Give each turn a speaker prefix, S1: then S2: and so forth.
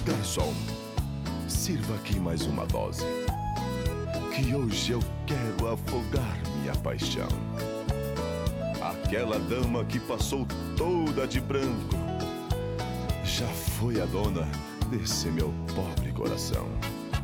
S1: Garçom, sirva aqui mais uma dose, que hoje eu quero afogar minha paixão. Aquela dama que passou toda de branco já foi a dona desse meu pobre coração.